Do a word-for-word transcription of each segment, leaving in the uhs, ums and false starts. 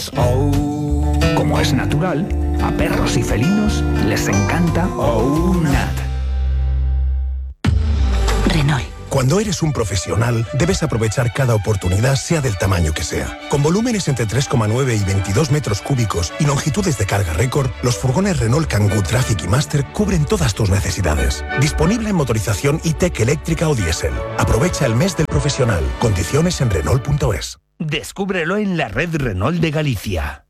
Oh. Como es natural, a perros y felinos les encanta Oh Nat. Renault. Cuando eres un profesional, debes aprovechar cada oportunidad, sea del tamaño que sea. Con volúmenes entre tres coma nueve y veintidós metros cúbicos y longitudes de carga récord, los furgones Renault Kangoo Traffic y Master cubren todas tus necesidades. Disponible en motorización E-Tech eléctrica o diésel. Aprovecha el mes del profesional. Condiciones en Renault punto es. Descúbrelo en la red Renault de Galicia.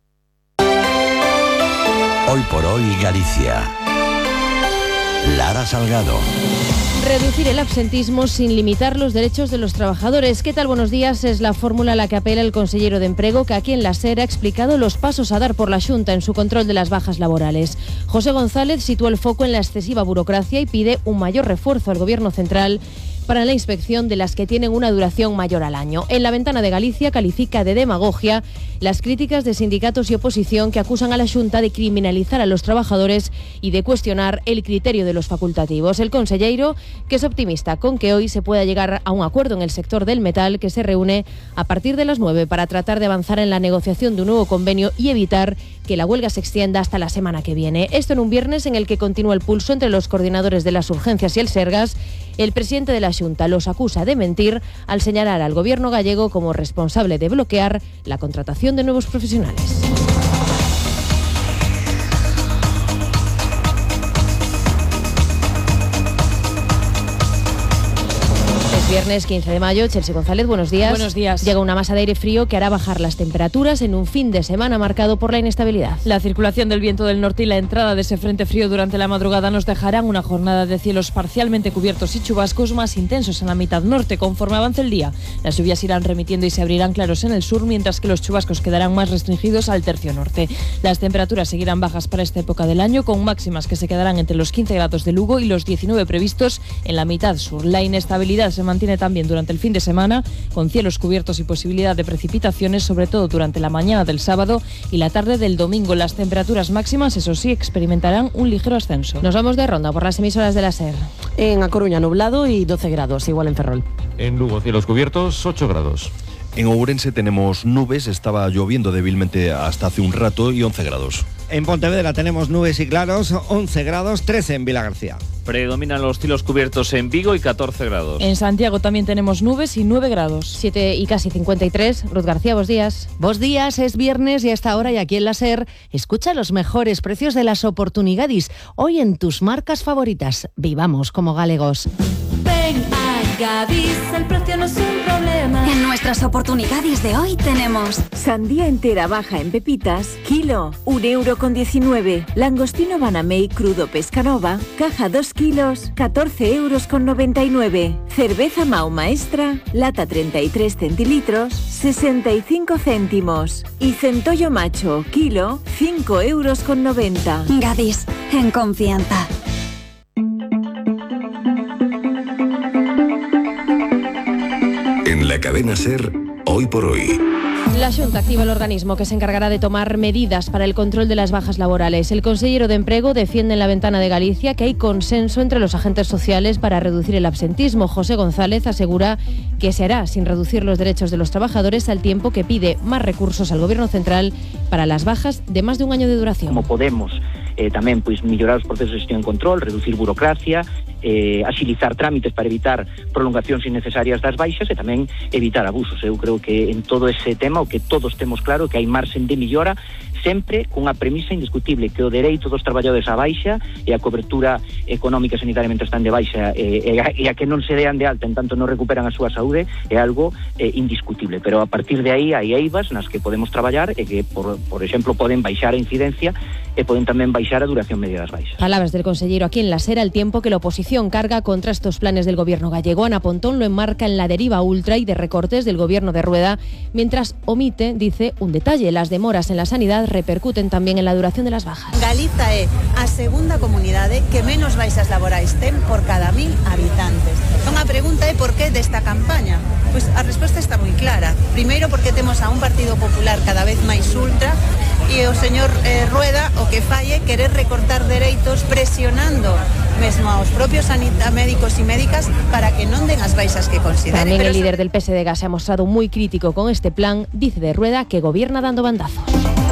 Hoy por hoy Galicia. Lara Salgado. Reducir el absentismo sin limitar los derechos de los trabajadores. ¿Qué tal? Buenos días. Es la fórmula a la que apela el consellero de Emprego, que aquí en la SER ha explicado los pasos a dar por la Xunta en su control de las bajas laborales. José González sitúa el foco en la excesiva burocracia y pide un mayor refuerzo al Gobierno central para la inspección de las que tienen una duración mayor al año. En la Ventana de Galicia califica de demagogia las críticas de sindicatos y oposición que acusan a la Xunta de criminalizar a los trabajadores y de cuestionar el criterio de los facultativos. El conselleiro, que es optimista con que hoy se pueda llegar a un acuerdo en el sector del metal, que se reúne a partir de las nueve para tratar de avanzar en la negociación de un nuevo convenio y evitar que la huelga se extienda hasta la semana que viene. Esto en un viernes en el que continúa el pulso entre los coordinadores de las urgencias y el Sergas. El presidente de la Xunta los acusa de mentir al señalar al gobierno gallego como responsable de bloquear la contratación de nuevos profesionales. Viernes quince de mayo, Chelsea González, buenos días. Buenos días. Llega una masa de aire frío que hará bajar las temperaturas en un fin de semana marcado por la inestabilidad. La circulación del viento del norte y la entrada de ese frente frío durante la madrugada nos dejarán una jornada de cielos parcialmente cubiertos y chubascos más intensos en la mitad norte conforme avance el día. Las lluvias irán remitiendo y se abrirán claros en el sur, mientras que los chubascos quedarán más restringidos al tercio norte. Las temperaturas seguirán bajas para esta época del año, con máximas que se quedarán entre los quince grados de Lugo y los diecinueve previstos en la mitad sur. La inestabilidad se mantiene Tiene también durante el fin de semana, con cielos cubiertos y posibilidad de precipitaciones, sobre todo durante la mañana del sábado y la tarde del domingo. Las temperaturas máximas, eso sí, experimentarán un ligero ascenso. Nos vamos de ronda por las emisoras de la SER. En A Coruña nublado y doce grados, igual en Ferrol. En Lugo cielos cubiertos, ocho grados. En Ourense tenemos nubes, estaba lloviendo débilmente hasta hace un rato y once grados. En Pontevedra tenemos nubes y claros, once grados, trece en Vilagarcía. Predominan los cielos cubiertos en Vigo y catorce grados. En Santiago también tenemos nubes y nueve grados. siete y casi cincuenta y tres. Ruth García, buenos días. Buenos días, es viernes y a esta hora y aquí en la SER, escucha los mejores precios de las oportunidades. Hoy en tus marcas favoritas. Vivamos como galegos. Ven a Gadis, el precio no es un problema. En nuestras oportunidades de hoy tenemos sandía entera baja en pepitas, kilo, un euro con diecinueve. Langostino Banamey crudo Pescanova, caja dos kilos, catorce euros con noventa y nueve. Cerveza Mau Maestra, lata treinta y tres centilitros, sesenta y cinco céntimos. Y centollo macho, kilo, cinco euros con noventa. Gadis, en confianza. En la cadena SER, hoy por hoy. La Xunta activa el organismo que se encargará de tomar medidas para el control de las bajas laborales. El consellero de Emprego defiende en la Ventana de Galicia que hay consenso entre los agentes sociales para reducir el absentismo. José González asegura que se hará sin reducir los derechos de los trabajadores, al tiempo que pide más recursos al Gobierno central para las bajas de más de un año de duración. Como podemos eh, tamén pois, mellorar os procesos de gestión e control, reducir burocracia, eh, axilizar trámites para evitar prolongacións innecesarias das baixas e tamén evitar abusos. Eu creo que en todo ese tema o que todos temos claro que hai marxen de millora, sempre cunha premisa indiscutible, que o dereito dos traballadores á baixa e a cobertura económica e sanitaria mentre están de baixa e, e, a, e a que non se dean de alta en tanto non recuperan a súa saúde é algo eh, indiscutible, pero a partir de aí hai eivas nas que podemos traballar e que, por, por exemplo, poden baixar a incidencia e poden tamén baixar a duración media das baixas. Palabras del consellero aquí en la SER, al tiempo que la oposición carga contra estos planes del gobierno gallego. Ana Pontón lo enmarca en la deriva ultra y de recortes del gobierno de Rueda, mientras omite, dice, un detalle: las demoras en la sanidad repercuten tamén en la duración de las bajas. Galiza é a segunda comunidade que menos baixas laborais ten por cada mil habitantes. Unha pregunta é por que desta campaña? Pois a resposta está moi clara. Primeiro, porque temos a un Partido Popular cada vez máis ultra e o señor eh, Rueda o que falle querer recortar dereitos presionando mesmo aos propios sanita, médicos e médicas para que non den as baixas que consideren. También Pero el líder del P S D G se ha mostrado muy crítico con este plan. Dice de Rueda que gobierna dando bandazos.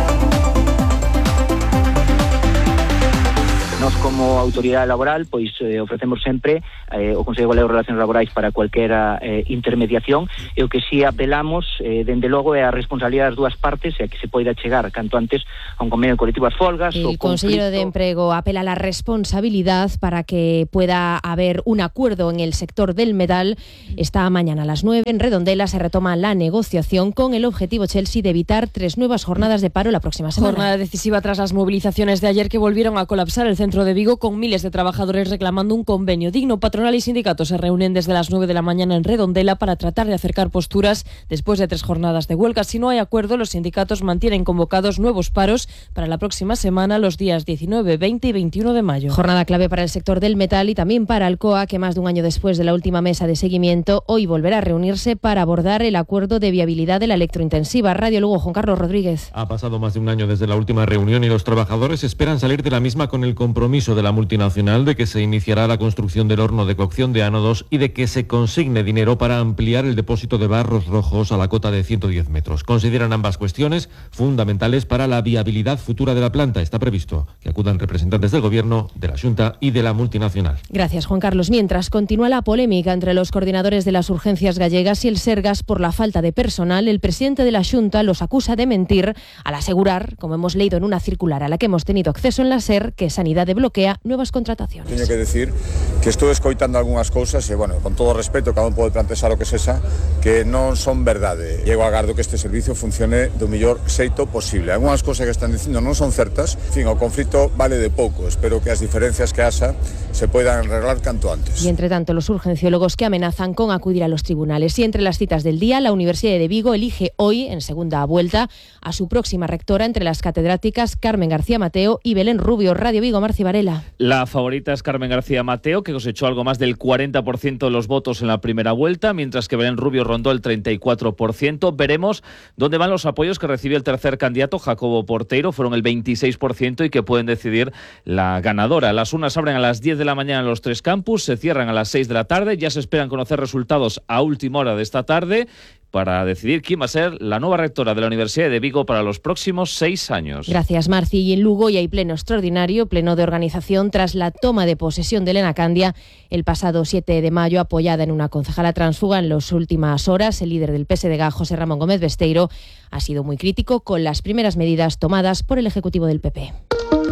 Nós, como autoridade laboral, pois eh, ofrecemos sempre eh, o Consello Galego de Relacións Laborais para cualquera eh, intermediación, e o que si apelamos, eh, dende logo, é a responsabilidade das dúas partes e a que se poida chegar canto antes a un convenio colectivo ás folgas. El consejero de Empleo apela a la responsabilidad para que pueda haber un acuerdo en el sector del metal. Esta mañana a las nueve en Redondela se retoma la negociación con el objetivo Chelsea de evitar tres nuevas jornadas de paro la próxima semana. Jornada decisiva tras las movilizaciones de ayer que volvieron a colapsar el centro de Vigo con miles de trabajadores reclamando un convenio digno. Patronal y sindicatos se reúnen desde las nueve de la mañana en Redondela para tratar de acercar posturas después de tres jornadas de huelga. Si no hay acuerdo, los sindicatos mantienen convocados nuevos paros para la próxima semana, los días diecinueve, veinte y veintiuno de mayo. Jornada clave para el sector del metal y también para Alcoa, que más de un año después de la última mesa de seguimiento, hoy volverá a reunirse para abordar el acuerdo de viabilidad de la electrointensiva. Radio Lugo, Juan Carlos Rodríguez. Ha pasado más de un año desde la última reunión y los trabajadores esperan salir de la misma con el compromiso de la multinacional de que se iniciará la construcción del horno de cocción de ánodos y de que se consigne dinero para ampliar el depósito de barros rojos a la cota de ciento diez metros. Consideran ambas cuestiones fundamentales para la viabilidad futura de la planta. Está previsto que acudan representantes del Gobierno, de la Xunta y de la multinacional. Gracias, Juan Carlos. Mientras continúa la polémica entre los coordinadores de las urgencias gallegas y el Sergas por la falta de personal, el presidente de la Xunta los acusa de mentir al asegurar, como hemos leído en una circular a la que hemos tenido acceso en la SER, que Sanidade bloquea nuevas contrataciones. Teño que decir que estou escoitando algunhas cousas e, bueno, con todo o respeto, cada un pode plantexar o que sexa, que non son verdade. E eu agardo que este servicio funcione do mellor xeito posible. Algunhas cousas que están dicindo non son certas. En fin, o conflito vale de pouco. Espero que as diferencias que haxa se poidan arreglar canto antes. Y entre tanto, los urgenciólogos que amenazan con acudir a los tribunales. Y entre las citas del día, la Universidad de Vigo elige hoy, en segunda vuelta, a su próxima rectora entre las catedráticas Carmen García Mateo y Belén Rubio. Radio Vigo, Marci Varela. La favorita es Carmen García Mateo, que cosechó algo más del cuarenta por ciento de los votos en la primera vuelta, mientras que Belén Rubio rondó el treinta y cuatro por ciento. Veremos dónde van los apoyos que recibió el tercer candidato, Jacobo Porteiro, fueron el veintiséis por ciento y que pueden decidir la ganadora. Las urnas abren a las diez de la mañana en los tres campus, se cierran a las seis de la tarde, ya se esperan conocer resultados a última hora de esta tarde para decidir quién va a ser la nueva rectora de la Universidad de Vigo para los próximos seis años. Gracias, Marci. Y en Lugo ya hay pleno extraordinario, pleno de organización tras la toma de posesión de Elena Candia el pasado siete de mayo, apoyada en una concejala transfuga en las últimas horas. El líder del P S D G, José Ramón Gómez Besteiro, ha sido muy crítico con las primeras medidas tomadas por el Ejecutivo del P P.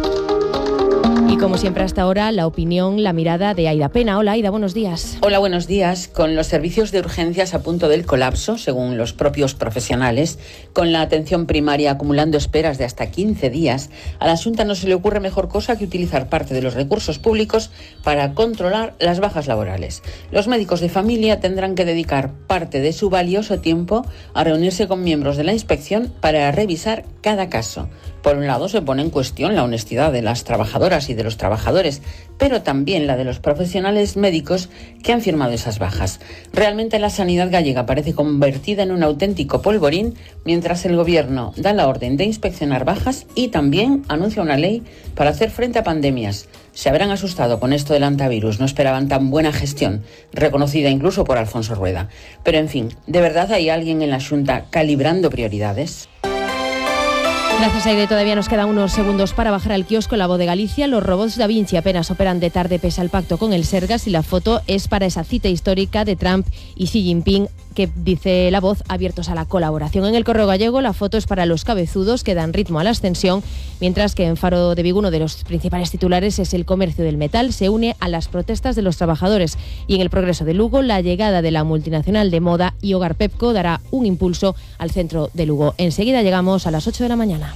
Y como siempre hasta ahora, la opinión, la mirada de Aida Pena. Hola Aida, buenos días. Hola, buenos días. Con los servicios de urgencias a punto del colapso, según los propios profesionales, con la atención primaria acumulando esperas de hasta quince días, a la Xunta no se le ocurre mejor cosa que utilizar parte de los recursos públicos para controlar las bajas laborales. Los médicos de familia tendrán que dedicar parte de su valioso tiempo a reunirse con miembros de la inspección para revisar cada caso. Por un lado, se pone en cuestión la honestidad de las trabajadoras y de los trabajadores, pero también la de los profesionales médicos que han firmado esas bajas. Realmente la sanidad gallega parece convertida en un auténtico polvorín, mientras el Gobierno da la orden de inspeccionar bajas y también anuncia una ley para hacer frente a pandemias. Se habrán asustado con esto del antivirus, no esperaban tan buena gestión, reconocida incluso por Alfonso Rueda. Pero en fin, ¿de verdad hay alguien en la Xunta calibrando prioridades? Gracias, Aide. Todavía nos quedan unos segundos para bajar al kiosco La Voz de Galicia. Los robots Da Vinci apenas operan de tarde pese al pacto con el Sergas y la foto es para esa cita histórica de Trump y Xi Jinping que, dice La Voz, abiertos a la colaboración. En el Correo Gallego la foto es para los cabezudos que dan ritmo a la ascensión, mientras que en Faro de Vigo uno de los principales titulares es el comercio del metal se une a las protestas de los trabajadores. Y en el Progreso de Lugo la llegada de la multinacional de moda y hogar Pepco dará un impulso al centro de Lugo. Enseguida llegamos a las ocho de la mañana.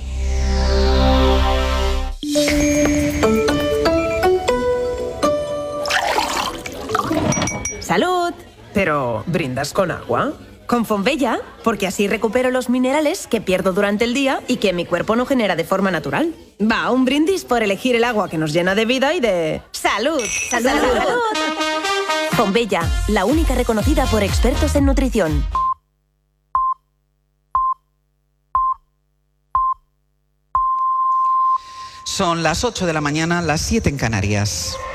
¡Salud! Pero, ¿brindas con agua? Con Fonbella, porque así recupero los minerales que pierdo durante el día y que mi cuerpo no genera de forma natural. Va, un brindis por elegir el agua que nos llena de vida y de... ¡Salud! ¡Salud! ¡Salud! ¡Salud! Fonbella, la única reconocida por expertos en nutrición. Son las ocho de la mañana, las siete en Canarias.